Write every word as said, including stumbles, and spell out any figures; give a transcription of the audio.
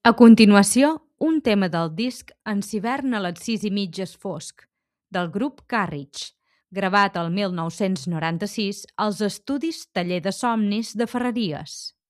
A continuació, un tema del disc En hivern a les sis i mitges fosc, del grup Carriage, gravat el mil nou-cents noranta-sis als estudis Taller de Somnis de Ferreries.